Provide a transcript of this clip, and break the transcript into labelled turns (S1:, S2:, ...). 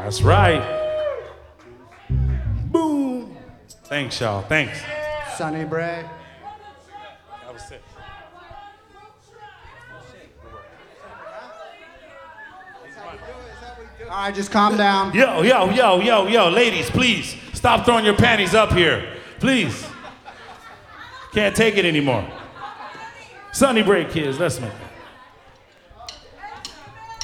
S1: That's right. Boom. Thanks, y'all. Thanks.
S2: Sonny Bray.
S1: That was it.
S2: All right, just calm down.
S1: Yo, ladies, please stop throwing your panties up here. Please. Can't take it anymore. Sonny Bray, kids, let's make it.